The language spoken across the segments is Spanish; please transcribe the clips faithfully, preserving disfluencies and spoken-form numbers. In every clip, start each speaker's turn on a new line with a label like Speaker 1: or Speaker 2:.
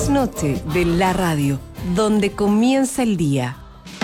Speaker 1: trasnoche de la radio, donde comienza el día.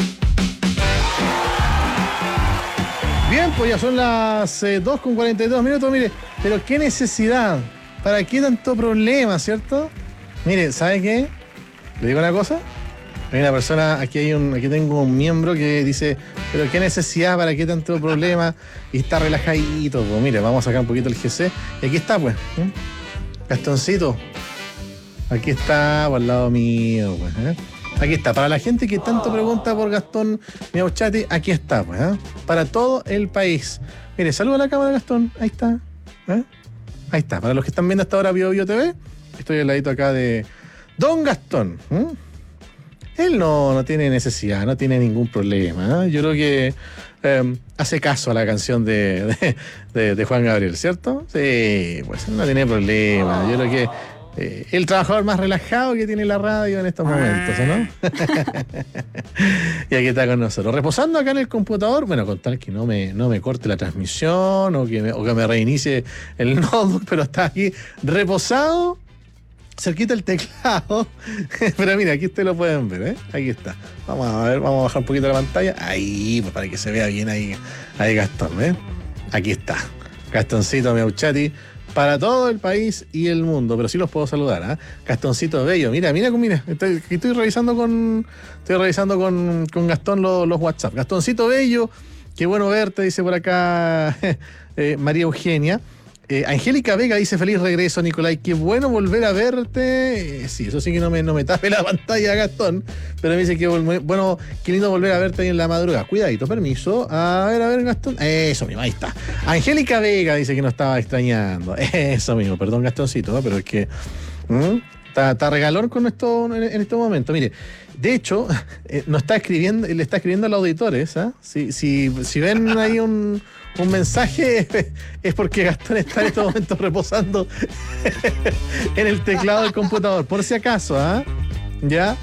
Speaker 2: Bien, pues ya son las eh, dos con cuarenta y dos minutos, mire, pero qué necesidad, ¿para qué tanto problema, cierto? Mire, ¿sabe qué? ¿Le digo una cosa? Hay una persona, aquí hay un, aquí tengo un miembro que dice, pero qué necesidad, ¿para qué tanto problema? Y está relajadito, pues mire, vamos a sacar un poquito el G C, y aquí está, pues, ¿eh? Gastoncito, aquí está, por el lado mío, pues, ¿eh? Aquí está, para la gente que tanto pregunta por Gastón Miauchati, aquí está, pues, ¿eh? Para todo el país. Mire, saluda a la cámara, Gastón, ahí está, ¿eh? Ahí está, para los que están viendo hasta ahora Bio Bio T V, estoy al ladito acá de Don Gastón, ¿eh? Él no, no tiene necesidad, no tiene ningún problema, ¿eh? Yo creo que eh, hace caso a la canción de, de, de, de Juan Gabriel, ¿cierto? Sí, pues él no tiene problema. Yo creo que eh, el trabajador más relajado que tiene la radio en estos momentos, ¿no? Y aquí está con nosotros. Reposando acá en el computador, bueno, con tal que no me, no me corte la transmisión o que me, o que me reinicie el notebook, pero está aquí reposado, cerquita el teclado. Pero mira, aquí ustedes lo pueden ver, ¿eh? Aquí está. Vamos a ver, vamos a bajar un poquito la pantalla. Ahí, pues para que se vea bien ahí, ahí Gastón, ¿eh? Aquí está. Gastoncito Miauchati para todo el país y el mundo. Pero sí los puedo saludar, ¿eh? Gastoncito bello. Mira, mira, mira. Estoy, estoy revisando con. Estoy revisando con, con Gastón los, los WhatsApp. Gastoncito bello. Qué bueno verte, dice por acá eh, María Eugenia. Eh, Angélica Vega dice, feliz regreso, Nicolai, qué bueno volver a verte. Eh, sí, eso sí que no me, no me tape la pantalla, Gastón, pero me dice que bueno, qué lindo volver a verte ahí en la madrugada. Cuidadito, permiso. A ver, a ver, Gastón. Eso mismo, ahí está. Angélica Vega dice que nos estaba extrañando. Eso mismo, perdón, Gastoncito, ¿no? Pero es que ¿Mm? está, está regalón con esto en, en este momento. Mire, de hecho, eh, nos está escribiendo, le está escribiendo al auditor, ¿eh? Si, si, si ven ahí un Un mensaje es porque Gastón está en estos momentos reposando en el teclado del computador, por si acaso, ¿ah? ¿eh? ¿Ya?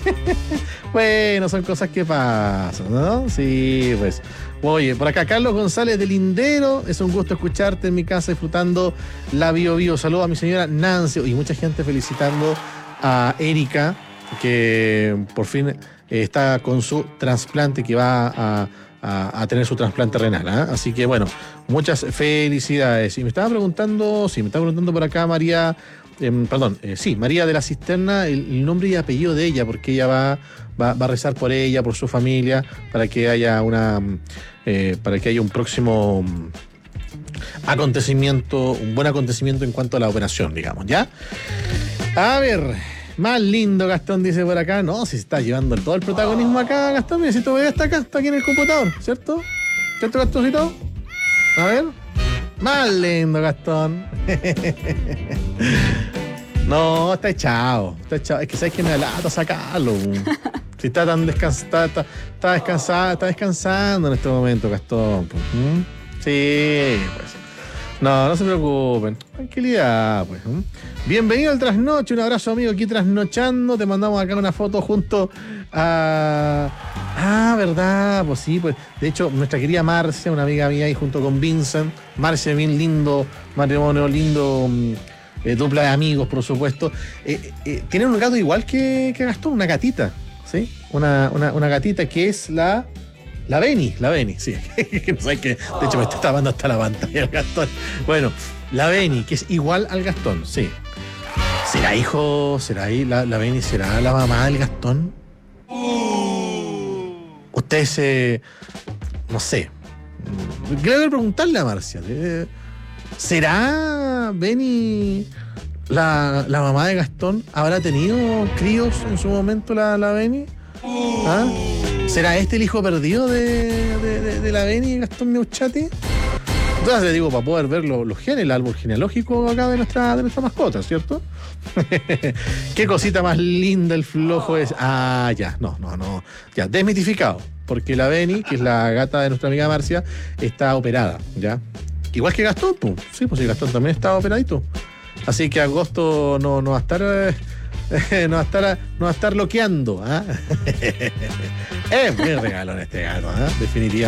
Speaker 2: Bueno, son cosas que pasan, ¿no? Sí, pues. Oye, por acá Carlos González de Lindero, es un gusto escucharte en mi casa disfrutando la Bio Bio. Saludos a mi señora Nancy y mucha gente felicitando a Erika, que por fin eh, está con su trasplante que va a A, a tener su trasplante renal, ¿eh? Así que bueno, muchas felicidades. Y me estaba preguntando, sí, me estaba preguntando por acá María, eh, perdón, eh, sí, María de la Cisterna, el, el nombre y apellido de ella, porque ella va, va, va a rezar por ella, por su familia, para que haya una, eh, para que haya un próximo acontecimiento, un buen acontecimiento en cuanto a la operación, digamos, ¿ya? A ver. Más lindo, Gastón, dice por acá. No, si se está llevando todo el protagonismo acá, Gastón. Mira, si tu bebé está acá, está aquí en el computador, ¿cierto? ¿Cierto, Gastoncito? A ver. Más lindo, Gastón. No, está echado. Está echado. Es que sabes que me lata sacarlo. Si está tan descansado, está, está, descansado, está descansando en este momento, Gastón. ¿Mm? Sí, pues. No, no se preocupen. Tranquilidad, pues. ¿Mm? Bienvenido al Trasnoche, un abrazo amigo aquí trasnochando, te mandamos acá una foto junto a... Ah, verdad, pues sí, pues de hecho nuestra querida Marcia, una amiga mía ahí junto con Vincent, Marcia, bien lindo, matrimonio lindo, eh, dupla de amigos por supuesto, eh, eh, tienen un gato igual que, que Gastón, una gatita, ¿sí? Una, una, una gatita que es la... La Beni, la Beni, sí, que no sé qué, de hecho me está tapando hasta la pantalla el Gastón. Bueno, la Beni, que es igual al Gastón, sí. ¿Será hijo? ¿Será ahí la, la Beni? ¿Será la mamá del Gastón? Ustedes, eh, no sé. Quiero preguntarle a Marcia. Eh, ¿Será Beni la, la mamá de Gastón? ¿Habrá tenido críos en su momento la, la Beni? ¿Ah? ¿Será este el hijo perdido de, de, de, de la Beni, Gastón Miauchati? Entonces le digo, para poder ver los, los genes, el árbol genealógico acá de nuestra, de nuestra mascota, ¿cierto? Qué cosita más linda el flojo es. Ah, ya, no, no, no. Ya, desmitificado. Porque la Beni, que es la gata de nuestra amiga Marcia, está operada, ¿ya? Igual que Gastón, pues. Sí, pues sí, Gastón también está operadito. Así que agosto no, no va a estar... Eh, no va a estar, no va a estar loqueando, ¿eh? Es muy regalón este gato, ¿eh? Definitivamente.